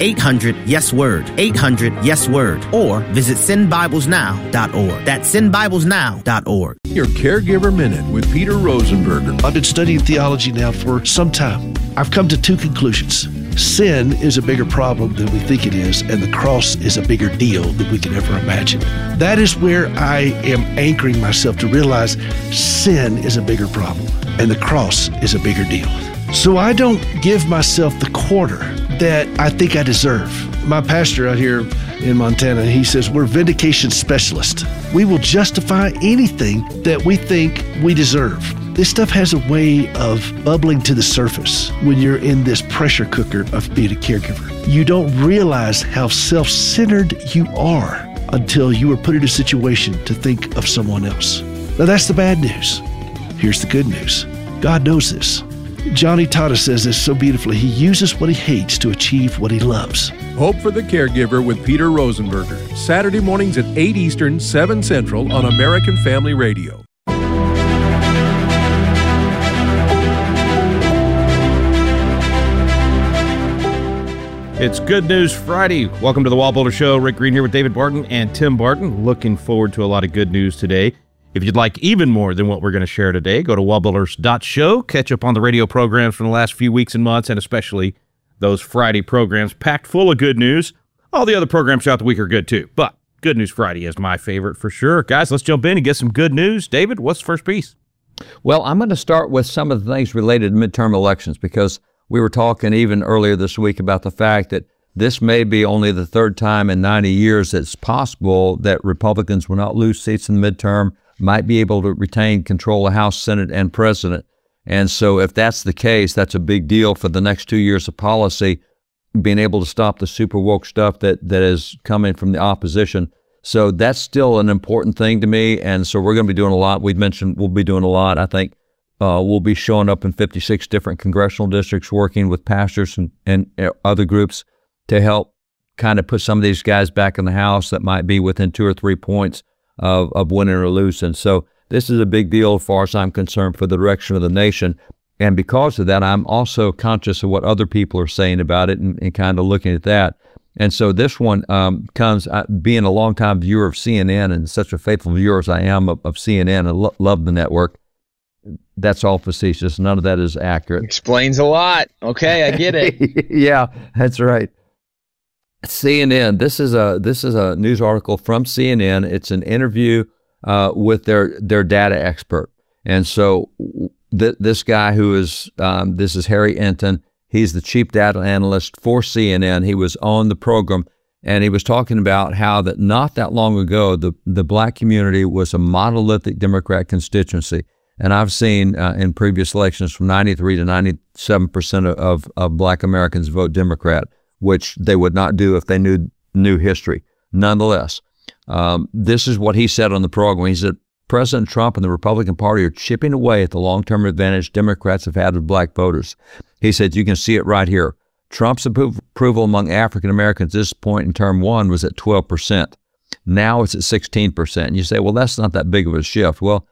800-YES-WORD, 800-YES-WORD, or visit sendbiblesnow.org. That's sendbiblesnow.org. Your Caregiver Minute with Peter Rosenberger. I've been studying theology now for some time. I've come to two conclusions. Sin is a bigger problem than we think it is, and the cross is a bigger deal than we can ever imagine. That is where I am anchoring myself to realize sin is a bigger problem, and the cross is a bigger deal. So I don't give myself the quarter that I think I deserve. My pastor out here in Montana, he says, we're vindication specialists. We will justify anything that we think we deserve. This stuff has a way of bubbling to the surface when you're in this pressure cooker of being a caregiver. You don't realize how self-centered you are until you are put in a situation to think of someone else. Now that's the bad news. Here's the good news. God knows this. Johnny Tata says this so beautifully. He uses what he hates to achieve what he loves. Hope for the Caregiver with Peter Rosenberger. Saturday mornings at 8 Eastern, 7 Central on American Family Radio. It's Good News Friday. Welcome to the Wall Builder Show. Rick Green here with David Barton and Tim Barton. Looking forward to a lot of good news today. If you'd like even more than what we're going to share today, go to wallbuilders.show. Catch up on the radio programs from the last few weeks and months, and especially those Friday programs packed full of good news. All the other programs throughout the week are good too, but Good News Friday is my favorite for sure. Guys, let's jump in and get some good news. David, what's the first piece? Well, I'm going to start with some of the things related to midterm elections, because we were talking even earlier this week about the fact that this may be only the third time in 90 years it's possible that Republicans will not lose seats in the midterm, might be able to retain control of House, Senate, and President. And so if that's the case, that's a big deal for the next 2 years of policy, being able to stop the super woke stuff that is coming from the opposition. So that's still an important thing to me. And so we're going to be doing a lot. We've mentioned we'll be doing a lot. I think we'll be showing up in 56 different congressional districts, working with pastors and other groups to help kind of put some of these guys back in the House that might be within 2 or 3 points of winning or losing. So this is a big deal as far as I'm concerned for the direction of the nation. And because of that, I'm also conscious of what other people are saying about it and kind of looking at that. And so this one comes, being a longtime viewer of CNN and such a faithful viewer as I am of CNN, and love the network. That's all facetious. None of that is accurate. Explains a lot. Okay, I get it. Yeah, that's right. CNN. This is a news article from CNN. It's an interview with their data expert, and so this guy who is this is Harry Enton. He's the chief data analyst for CNN. He was on the program, and he was talking about how that not that long ago the black community was a monolithic Democrat constituency. And I've seen in previous elections from 93 to 97% of black Americans vote Democrat, which they would not do if they knew history. Nonetheless, this is what he said on the program. He said, President Trump and the Republican Party are chipping away at the long-term advantage Democrats have had with black voters. He said, you can see it right here. Trump's approval among African Americans at this point in term one was at 12%. Now it's at 16%. And you say, well, that's not that big of a shift. Well,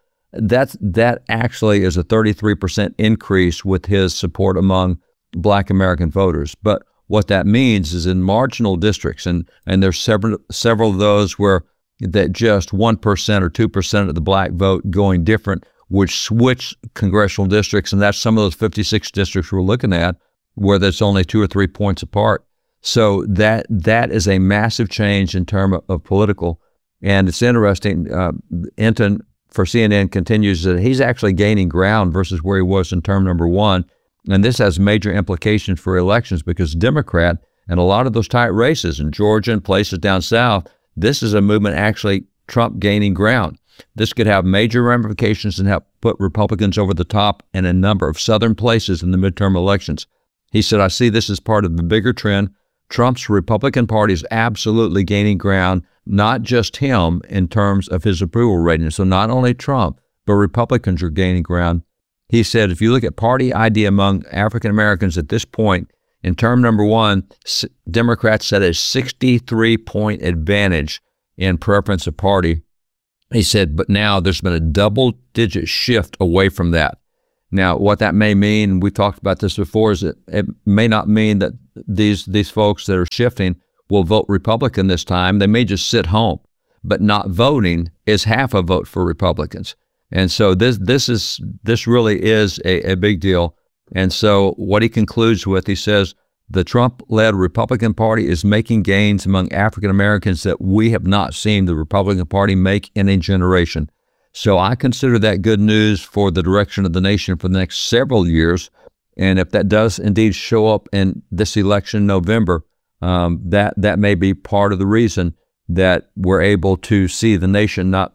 that actually is a 33% increase with his support among black American voters. But what that means is in marginal districts, and there's several of those where that just 1% or 2% of the black vote going different would switch congressional districts, and that's some of those 56 districts we're looking at where that's only 2 or 3 points apart. So that is a massive change in terms of political. And it's interesting, Enton for CNN continues that he's actually gaining ground versus where he was in term number one. And this has major implications for elections because Democrat and a lot of those tight races in Georgia and places down south, this is a movement actually Trump gaining ground. This could have major ramifications and help put Republicans over the top in a number of southern places in the midterm elections. He said, I see this as part of the bigger trend. Trump's Republican Party is absolutely gaining ground, not just him in terms of his approval rating. So not only Trump, but Republicans are gaining ground. He said, if you look at party ID among African Americans at this point, in term number one, Democrats set a 63-point advantage in preference of party. He said, but now there's been a double-digit shift away from that. Now, what that may mean, we talked about this before, is that it may not mean that these folks that are shifting will vote Republican this time. They may just sit home, but not voting is half a vote for Republicans. And so this really is a big deal. And so what he concludes with, he says, the Trump-led Republican Party is making gains among African Americans that we have not seen the Republican Party make in a generation. So I consider that good news for the direction of the nation for the next several years. And if that does indeed show up in this election in November, that may be part of the reason that we're able to see the nation not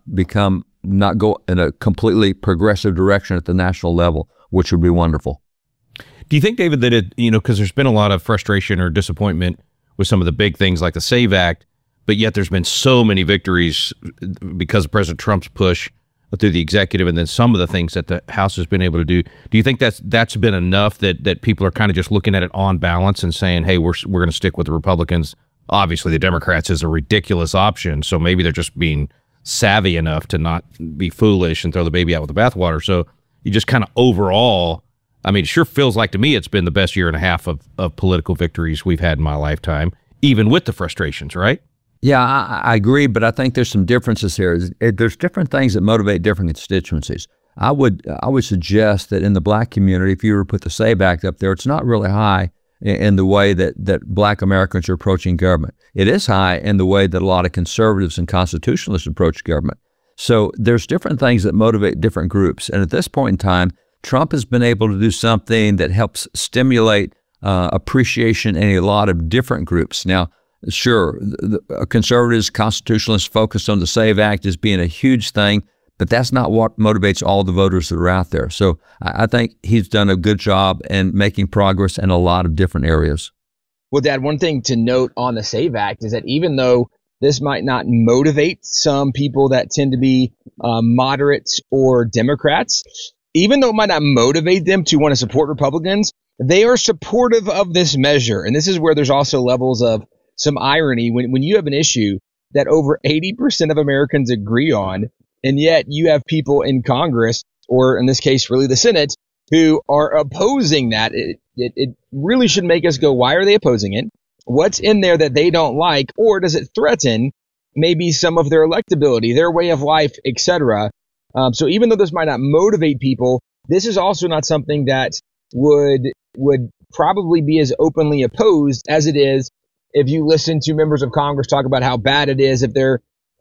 go in a completely progressive direction at the national level, which would be wonderful. Do you think, David, that because there's been a lot of frustration or disappointment with some of the big things like the SAVE Act, but yet there's been so many victories because of President Trump's push through the executive and then some of the things that the House has been able to do. Do you think that's been enough that people are kind of just looking at it on balance and saying, hey, we're going to stick with the Republicans? Obviously, the Democrats is a ridiculous option, so maybe they're just being savvy enough to not be foolish and throw the baby out with the bathwater. So you just kind of overall, I mean, it sure feels like to me it's been the best year and a half of political victories we've had in my lifetime, even with the frustrations, right? Yeah, I agree, but I think there's some differences here. There's different things that motivate different constituencies. I would suggest that in the black community, if you were to put the SAVE Act up there, it's not really high in the way that black Americans are approaching government. It is high in the way that a lot of conservatives and constitutionalists approach government. So there's different things that motivate different groups. And at this point in time, Trump has been able to do something that helps stimulate appreciation in a lot of different groups. Now, sure, conservatives, constitutionalists focused on the SAVE Act as being a huge thing, but that's not what motivates all the voters that are out there. So I think he's done a good job in making progress in a lot of different areas. Well, Dad, one thing to note on the SAVE Act is that even though this might not motivate some people that tend to be moderates or Democrats, even though it might not motivate them to want to support Republicans, they are supportive of this measure. And this is where there's also levels of some irony when you have an issue that over 80% of Americans agree on, and yet you have people in Congress, or in this case, really the Senate, who are opposing that. It really should make us go, why are they opposing it? What's in there that they don't like? Or does it threaten maybe some of their electability, their way of life, etc.? So even though this might not motivate people, this is also not something that would probably be as openly opposed as it is if you listen to members of Congress talk about how bad it is if they're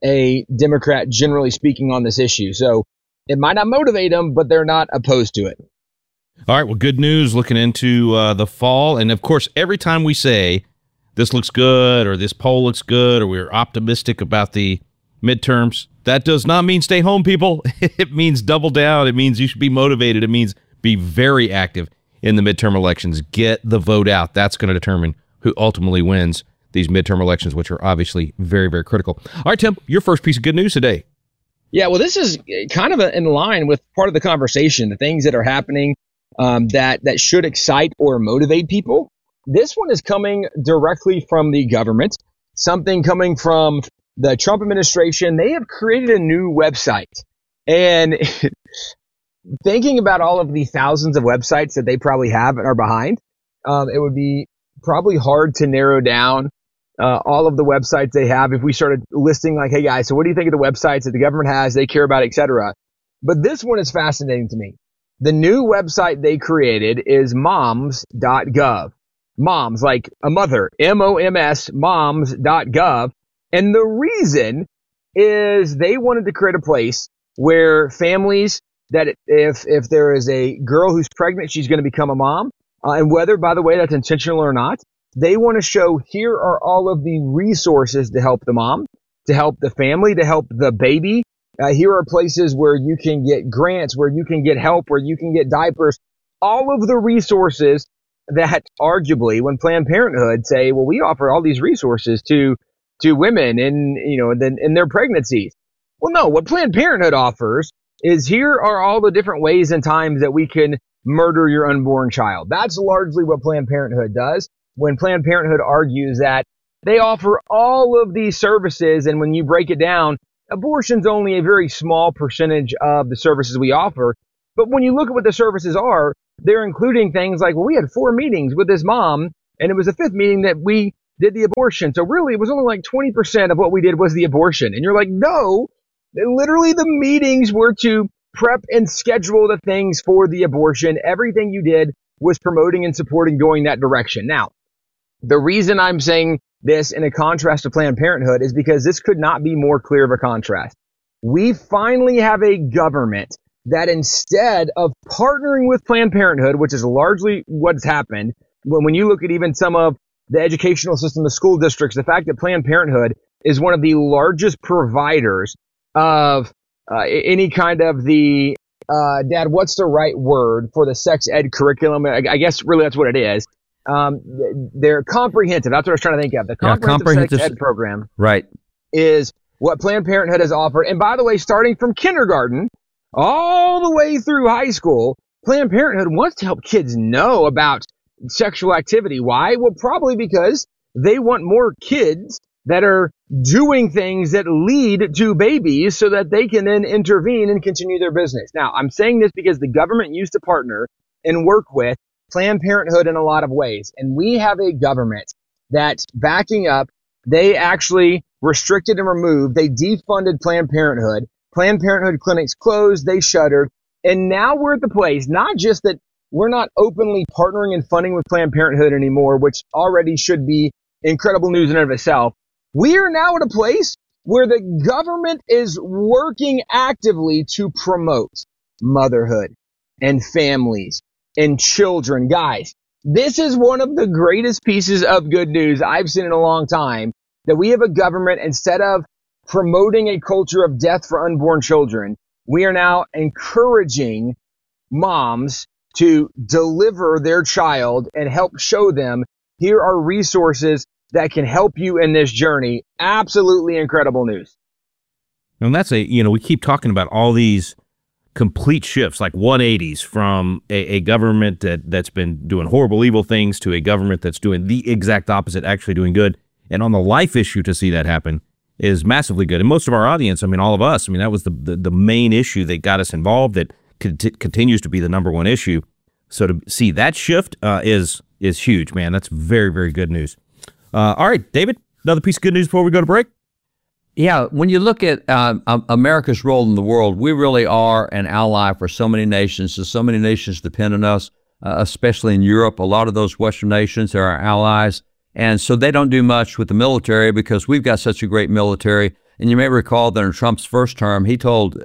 a Democrat, generally speaking, on this issue. So it might not motivate them, but they're not opposed to it. All right, well, good news looking into the fall. And, of course, every time we say this looks good or this poll looks good or we're optimistic about the midterms, that does not mean stay home, people. It means double down. It means you should be motivated. It means be very active in the midterm elections. Get the vote out. That's going to determine who ultimately wins these midterm elections, which are obviously very, very critical. All right, Tim, your first piece of good news today. Yeah, well, this is kind of in line with part of the conversation, the things that are happening that should excite or motivate people. This one is coming directly from the government, something coming from the Trump administration. They have created a new website. And thinking about all of the thousands of websites that they probably have and are behind, it would be probably hard to narrow down all of the websites they have if we started listing like, hey guys, so what do you think of the websites that the government has, they care about, etc. But this one is fascinating to me. The new website they created is moms.gov. Moms, like a mother, M-O-M-S, moms.gov. And the reason is they wanted to create a place where families that if there is a girl who's pregnant, she's going to become a mom. And whether, by the way, that's intentional or not, they want to show here are all of the resources to help the mom, to help the family, to help the baby. Here are places where you can get grants, where you can get help, where you can get diapers. All of the resources that arguably when Planned Parenthood say, well, we offer all these resources to women in their pregnancies. Well, no, what Planned Parenthood offers is here are all the different ways and times that we can murder your unborn child. That's largely what Planned Parenthood does. When Planned Parenthood argues that they offer all of these services, and when you break it down, abortion's only a very small percentage of the services we offer. But when you look at what the services are, they're including things like, well, we had 4 meetings with this mom And it was the fifth meeting that we did the abortion. So really, it was only like 20% of what we did was the abortion. And you're like, no, literally the meetings were to prep and schedule the things for the abortion. Everything you did was promoting and supporting going that direction. Now, the reason I'm saying this in a contrast to Planned Parenthood is because this could not be more clear of a contrast. We finally have a government that instead of partnering with Planned Parenthood, which is largely what's happened, when you look at even some of the educational system, the school districts, the fact that Planned Parenthood is one of the largest providers of any kind of the, Dad, what's the right word for the sex ed curriculum? I guess really that's what it is. They're comprehensive. That's what I was trying to think of. The comprehensive sex ed program right. is what Planned Parenthood has offered. And by the way, starting from kindergarten all the way through high school, Planned Parenthood wants to help kids know about sexual activity. Why? Well, probably because they want more kids that are doing things that lead to babies so that they can then intervene and continue their business. Now, I'm saying this because the government used to partner and work with Planned Parenthood in a lot of ways. And we have a government that's backing up. They actually restricted and removed. They defunded Planned Parenthood. Planned Parenthood clinics closed. They shuttered. And now we're at the place, not just that we're not openly partnering and funding with Planned Parenthood anymore, which already should be incredible news in and of itself. We are now at a place where the government is working actively to promote motherhood and families and children. Guys, this is one of the greatest pieces of good news I've seen in a long time, that we have a government, instead of promoting a culture of death for unborn children, we are now encouraging moms to deliver their child and help show them, here are resources that can help you in this journey. Absolutely incredible news. And that's we keep talking about all these complete shifts, like 180s from a government that's been doing horrible, evil things to a government that's doing the exact opposite, actually doing good. And on the life issue, to see that happen is massively good. And most of our audience, all of us, that was the main issue that got us involved, that continues to be the number one issue. So to see that shift is huge, man. That's very, very good news. All right, David, another piece of good news before we go to break. Yeah, when you look at America's role in the world, we really are an ally for so many nations. So many nations depend on us, especially in Europe. A lot of those Western nations are our allies. And so they don't do much with the military because we've got such a great military. And you may recall that in Trump's first term, he told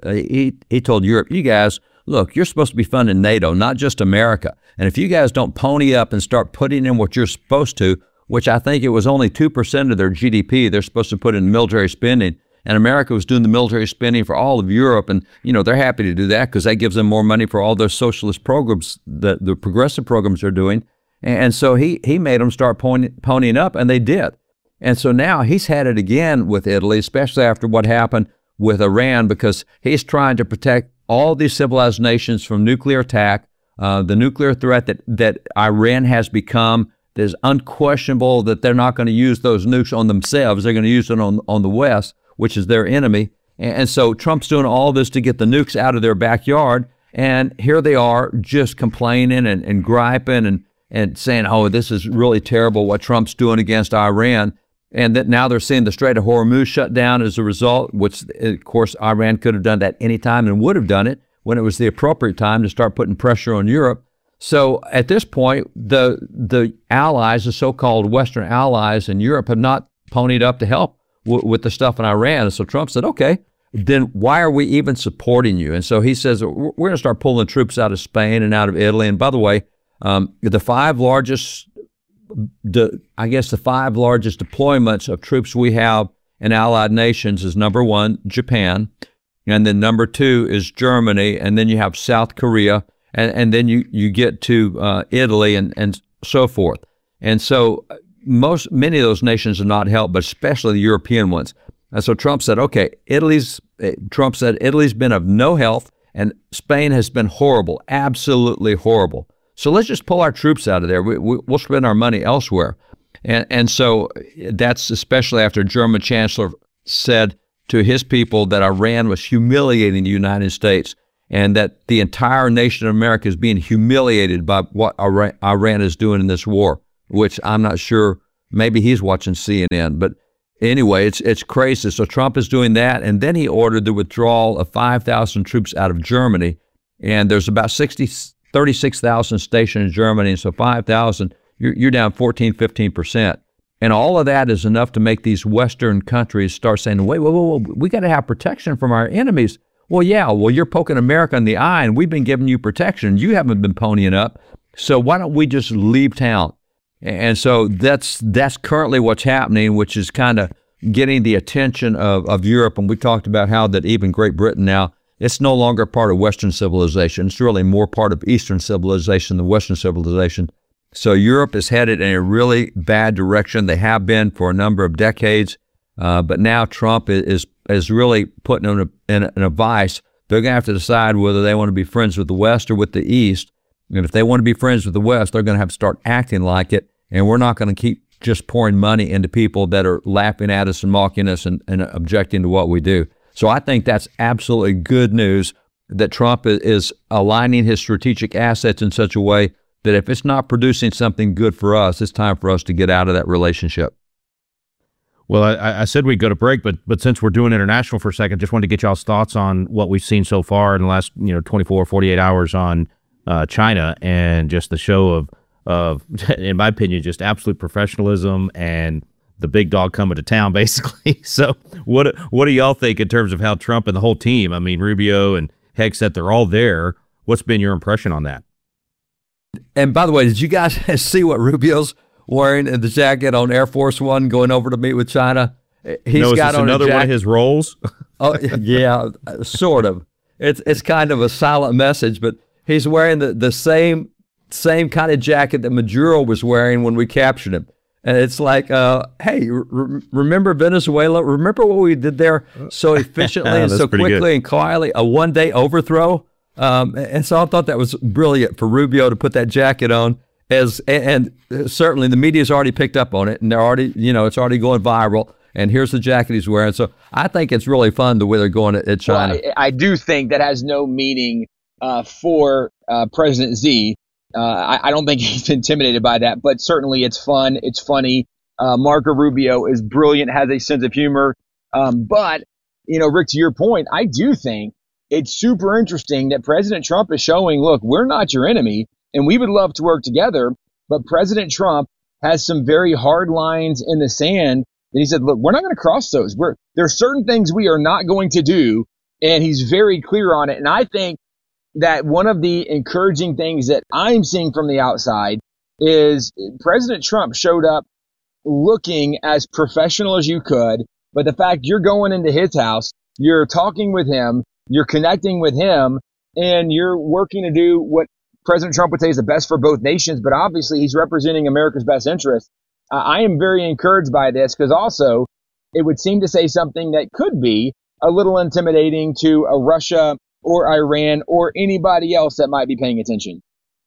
Europe, you guys, look, you're supposed to be funding NATO, not just America. And if you guys don't pony up and start putting in what you're supposed to, which I think it was only 2% of their GDP they're supposed to put in military spending, and America was doing the military spending for all of Europe, and they're happy to do that because that gives them more money for all their socialist programs, the progressive programs they're doing. And so he made them start ponying up, and they did. And so now he's had it again with Italy, especially after what happened with Iran, because he's trying to protect all these civilized nations from nuclear attack, the nuclear threat that Iran has become. It's unquestionable that they're not going to use those nukes on themselves. They're going to use it on the West, which is their enemy. And so Trump's doing all this to get the nukes out of their backyard. And here they are just complaining and griping and saying, oh, this is really terrible what Trump's doing against Iran. And that now they're seeing the Strait of Hormuz shut down as a result, which, of course, Iran could have done that any time and would have done it when it was the appropriate time to start putting pressure on Europe. So at this point, the allies, the so-called Western allies in Europe, have not ponied up to help with the stuff in Iran. And so Trump said, okay, then why are we even supporting you? And so he says, we're going to start pulling troops out of Spain and out of Italy. And by the way, the five largest deployments of troops we have in allied nations is number one, Japan. And then number two is Germany. And then you have South Korea. And then you get to Italy and so forth. And so many of those nations are not helped, but especially the European ones. And so Trump said, okay, Italy's been of no help, and Spain has been horrible, absolutely horrible. So let's just pull our troops out of there. We'll spend our money elsewhere. And so that's especially after German Chancellor said to his people that Iran was humiliating the United States, and that the entire nation of America is being humiliated by what Iran is doing in this war. which I'm not sure. Maybe he's watching CNN, but anyway, it's crazy. So Trump is doing that, and then he ordered the withdrawal of 5,000 troops out of Germany, and there's about 36,000 stationed in Germany, and so 5,000, you're down 15%. And all of that is enough to make these Western countries start saying, wait, we got to have protection from our enemies. Well, yeah, you're poking America in the eye, and we've been giving you protection. You haven't been ponying up, so why don't we just leave town? And so that's currently what's happening, which is kind of getting the attention of Europe. And we talked about how that even Great Britain now, it's no longer part of Western civilization. It's really more part of Eastern civilization than Western civilization. So Europe is headed in a really bad direction. They have been for a number of decades. But now Trump is really putting them in a vice. They're going to have to decide whether they want to be friends with the West or with the East. And if they want to be friends with the West, they're going to have to start acting like it. And we're not going to keep just pouring money into people that are laughing at us and mocking us and objecting to what we do. So I think that's absolutely good news that Trump is aligning his strategic assets in such a way that if it's not producing something good for us, it's time for us to get out of that relationship. Well, I said we'd go to break, but since we're doing international for a second, just wanted to get y'all's thoughts on what we've seen so far in the last 24, 48 hours on China, and just the show of, in my opinion, just absolute professionalism and the big dog coming to town, basically. So what do y'all think in terms of how Trump and the whole team, I mean, Rubio and Hegseth, they're all there. What's been your impression on that? And by the way, did you guys see what Rubio's wearing in the jacket on Air Force One going over to meet with China? He's got on another one of his roles? Oh, yeah, sort of. It's kind of a silent message, but he's wearing the same kind of jacket that Maduro was wearing when we captured him. And it's like, hey, remember Venezuela? Remember what we did there so efficiently and so quickly and quietly? A one-day overthrow? And so I thought that was brilliant for Rubio to put that jacket on. And certainly the media's already picked up on it, and they're already, it's already going viral. And here's the jacket he's wearing. So I think it's really fun the way they're going at China. Well, I do think that has no meaning for President Xi. I don't think he's intimidated by that, but certainly it's fun. It's funny. Marco Rubio is brilliant, has a sense of humor. But, Rick, to your point, I do think it's super interesting that President Trump is showing, look, we're not your enemy, and we would love to work together. But President Trump has some very hard lines in the sand. And he said, look, we're not going to cross those. There are certain things we are not going to do. And he's very clear on it. And I think that one of the encouraging things that I'm seeing from the outside is President Trump showed up looking as professional as you could. But the fact you're going into his house, you're talking with him, you're connecting with him, and you're working to do what President Trump would say is the best for both nations. But obviously, he's representing America's best interests. I am very encouraged by this because also it would seem to say something that could be a little intimidating to a Russia or Iran or anybody else that might be paying attention.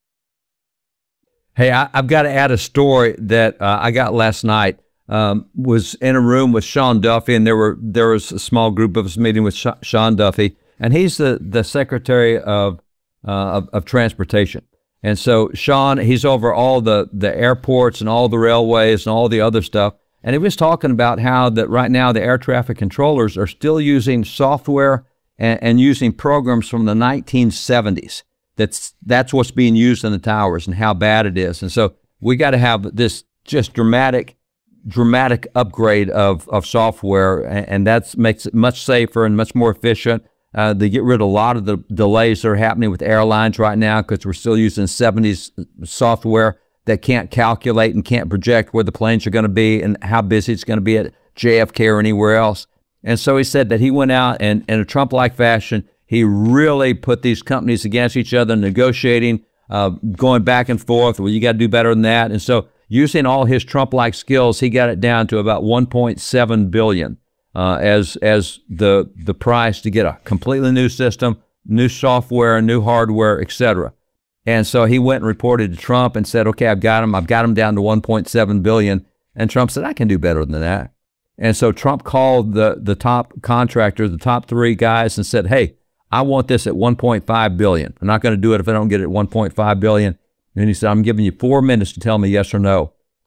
Hey, I've got to add a story that I got last night. Was in a room with Sean Duffy, and there was a small group of us meeting with Sean Duffy, and he's the Secretary of Transportation. And so Sean, he's over all the airports and all the railways and all the other stuff. And he was talking about how that right now the air traffic controllers are still using software and using programs from the 1970s. That's what's being used in the towers and how bad it is. And so we got to have this just dramatic upgrade of software, and that makes it much safer and much more efficient. They get rid of a lot of the delays that are happening with airlines right now because we're still using 70s software that can't calculate and can't project where the planes are going to be and how busy it's going to be at JFK or anywhere else. And so he said that he went out and in a Trump-like fashion, he really put these companies against each other, negotiating, going back and forth. Well, you got to do better than that. And so using all his Trump-like skills, he got it down to about $1.7 billion. As the price to get a completely new system, new software, new hardware, etc. And so he went and reported to Trump and said, okay, I've got him down to $1.7 billion. And Trump said, I can do better than that. And so Trump called the top contractors, the top three guys, and said, hey, I want this at $1.5 billion. I'm not going to do it if I don't get it at $1.5 billion. And he said, I'm giving you 4 minutes to tell me yes or no.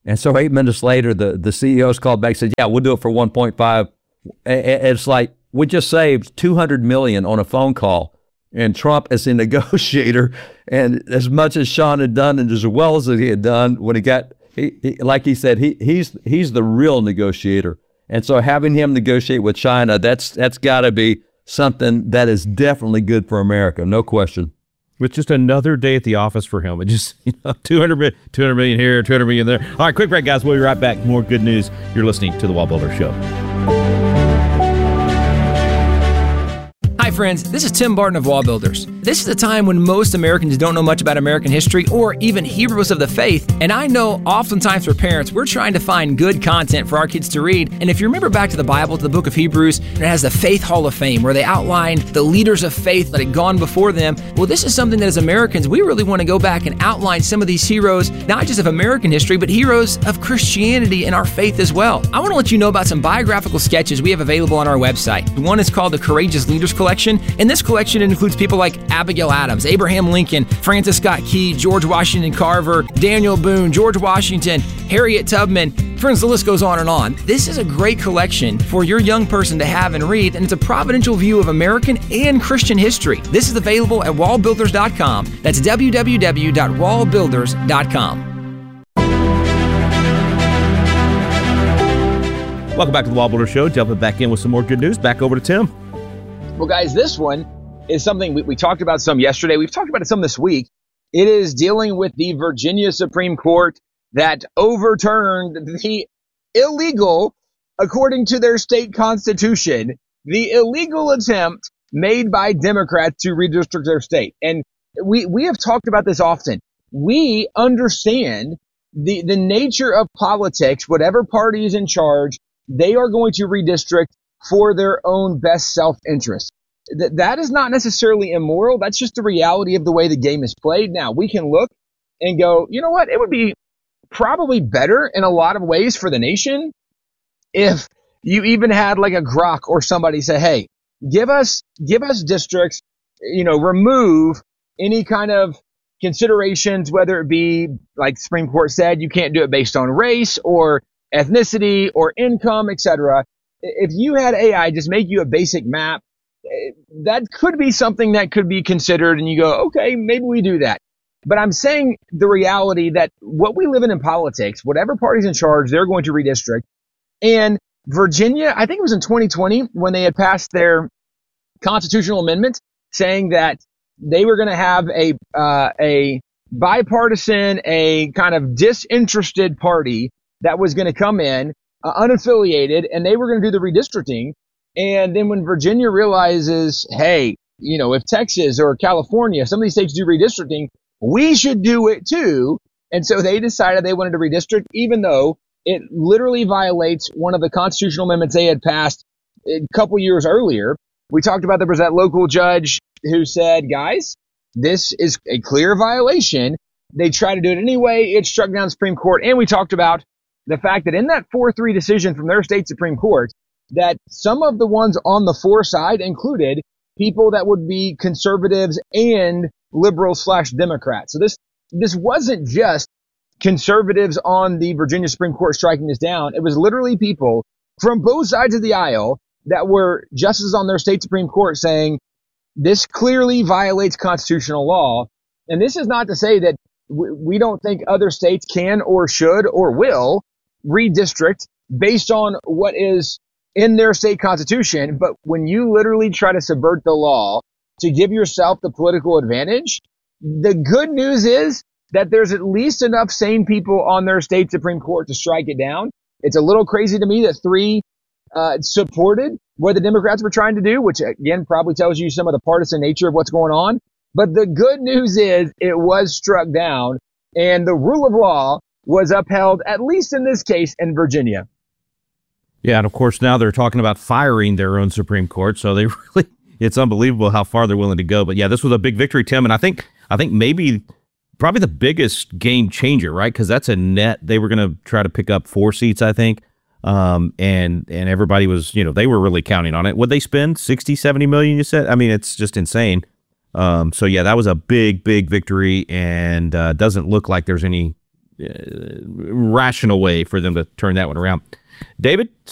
And so 8 minutes later, the CEO's called back and said, yeah, we'll do it for 1.5. It's like, we just saved $200 million on a phone call. And Trump is a negotiator. And as much as Sean had done and as well as he had done when like he said, he's the real negotiator. And so having him negotiate with China, that's got to be something that is definitely good for America, no question. With just another day at the office for him. It just, 200 million here, 200 million there. All right, quick break, guys. We'll be right back. More good news. You're listening to The Wall Builder Show. Hi friends, this is Tim Barton of Wall Builders. This is a time when most Americans don't know much about American history or even heroes of the faith, and I know oftentimes for parents, we're trying to find good content for our kids to read, and if you remember back to the Bible, to the book of Hebrews, it has the Faith Hall of Fame where they outline the leaders of faith that had gone before them. Well, this is something that as Americans, we really want to go back and outline some of these heroes, not just of American history, but heroes of Christianity and our faith as well. I want to let you know about some biographical sketches we have available on our website. One is called the Courageous Leaders Collection. And this collection includes people like Abigail Adams, Abraham Lincoln, Francis Scott Key, George Washington Carver, Daniel Boone, George Washington, Harriet Tubman. Friends, the list goes on and on. This is a great collection for your young person to have and read, and it's a providential view of American and Christian history. This is available at wallbuilders.com. That's www.wallbuilders.com. Welcome back to The Wall Builder Show. Jumping back in with some more good news. Back over to Tim. Well, guys, this one is something we talked about some yesterday. We've talked about it some this week. It is dealing with the Virginia Supreme Court that overturned the illegal, according to their state constitution, the illegal attempt made by Democrats to redistrict their state. And we have talked about this often. We understand the nature of politics. Whatever party is in charge, they are going to redistrict for their own best self-interest. That is not necessarily immoral. That's just the reality of the way the game is played. Now, we can look and go, you know what? It would be probably better in a lot of ways for the nation if you even had like a Grok or somebody say, hey, give us districts, remove any kind of considerations, whether it be, like the Supreme Court said, you can't do it based on race or ethnicity or income, etc. If you had AI just make you a basic map, that could be something that could be considered, and you go, okay, maybe we do that. But I'm saying the reality that what we live in politics, whatever party's in charge, they're going to redistrict. And Virginia, I think it was in 2020 when they had passed their constitutional amendment saying that they were going to have a bipartisan, a kind of disinterested party that was going to come in, unaffiliated, and they were going to do the redistricting. And then when Virginia realizes, hey, if Texas or California, some of these states do redistricting, we should do it too. And so they decided they wanted to redistrict, even though it literally violates one of the constitutional amendments they had passed a couple years earlier. We talked about there was that local judge who said, guys, this is a clear violation. They tried to do it anyway. It struck down the Supreme Court. And we talked about the fact that in that 4-3 decision from their state Supreme Court, that some of the ones on the for side included people that would be conservatives and liberals/Democrats. So this wasn't just conservatives on the Virginia Supreme Court striking this down. It was literally people from both sides of the aisle that were justices on their state Supreme Court saying this clearly violates constitutional law. And this is not to say that we don't think other states can or should or will redistrict based on what is in their state constitution. But when you literally try to subvert the law to give yourself the political advantage, the good news is that there's at least enough sane people on their state Supreme Court to strike it down. It's a little crazy to me that 3 supported what the Democrats were trying to do, which again probably tells you some of the partisan nature of what's going on. But the good news is it was struck down and the rule of law was upheld, at least in this case, in Virginia. Yeah, and of course now they're talking about firing their own Supreme Court, so they really, it's unbelievable how far they're willing to go. But yeah, this was a big victory, Tim, and I think maybe probably the biggest game changer, right? Because that's a net. They were going to try to pick up 4 seats, I think, and everybody was, they were really counting on it. Would they spend 60, 70 million? You said. I mean, it's just insane. So yeah, that was a big victory, and doesn't look like there's any rational way for them to turn that one around. David,